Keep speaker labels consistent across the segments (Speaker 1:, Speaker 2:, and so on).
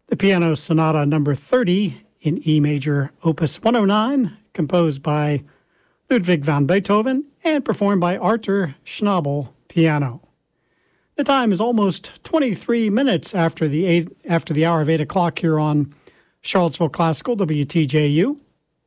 Speaker 1: The Piano Sonata number 30 in E major, opus 109, composed by Ludwig van Beethoven and performed by Arthur Schnabel, piano. The time is almost 23 minutes after the hour of 8 o'clock here on Charlottesville Classical, WTJU.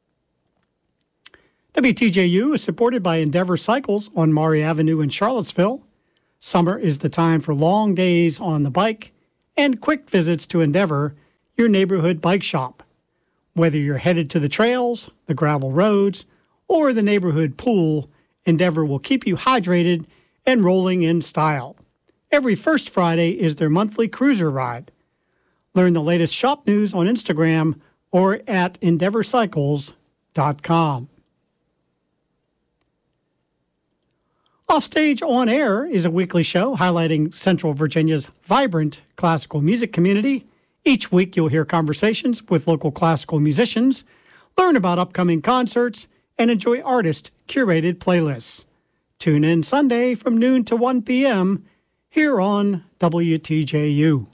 Speaker 1: WTJU is supported by Endeavor Cycles on Maury Avenue in Charlottesville. Summer is the time for long days on the bike and quick visits to Endeavor, your neighborhood bike shop. Whether you're headed to the trails, the gravel roads, or the neighborhood pool, Endeavor will keep you hydrated and rolling in style. Every first Friday is their monthly cruiser ride. Learn the latest shop news on Instagram or at EndeavorCycles.com. Offstage On Air is a weekly show highlighting Central Virginia's vibrant classical music community. Each week you'll hear conversations with local classical musicians, learn about upcoming concerts, and enjoy artist-curated playlists. Tune in Sunday from noon to 1 p.m. here on WTJU.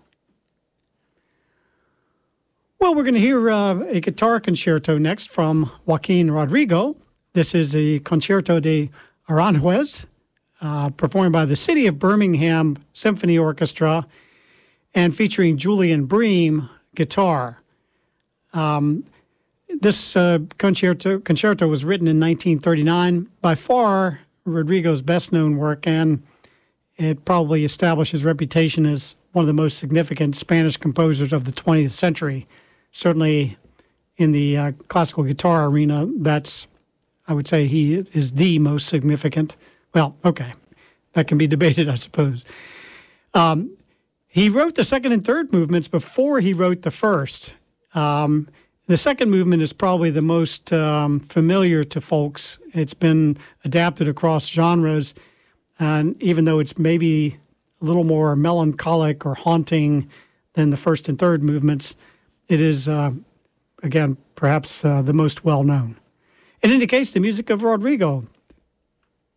Speaker 1: Well, we're going to hear a guitar concerto next from Joaquin Rodrigo. This is a Concerto de Aranjuez, performed by the City of Birmingham Symphony Orchestra and featuring Julian Bream guitar. This concerto was written in 1939, by far Rodrigo's best-known work, and it probably established his reputation as one of the most significant Spanish composers of the 20th century. Certainly in the classical guitar arena, I would say he is the most significant. Well, okay, that can be debated, I suppose. He wrote the second and third movements before he wrote the first. The second movement is probably the most familiar to folks. It's been adapted across genres, and even though it's maybe a little more melancholic or haunting than the first and third movements, it is, again, perhaps the most well-known. In any case, the music of Rodrigo.